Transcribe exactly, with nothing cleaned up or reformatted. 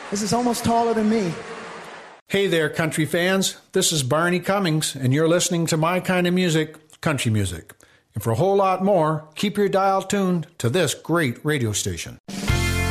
This is almost taller than me. Hey there, country fans. This is Barney Cummings, and you're listening to my kind of music, country music. And for a whole lot more, keep your dial tuned to this great radio station.